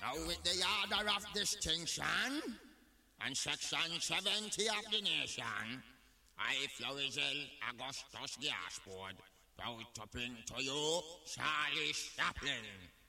Now with the order of distinction and section 70 of the nation, I, Florizel Augustus Gaspard, bow topping to you, Charlie Chaplin.